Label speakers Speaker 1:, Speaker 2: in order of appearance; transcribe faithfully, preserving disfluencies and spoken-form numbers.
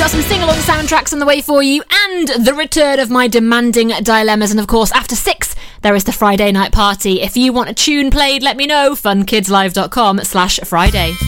Speaker 1: got some sing-along soundtracks on the way for you, and the return of my demanding dilemmas. And of course, after six, there is the Friday night party. If you want a tune played, let me know. funkidslive.com slash Friday.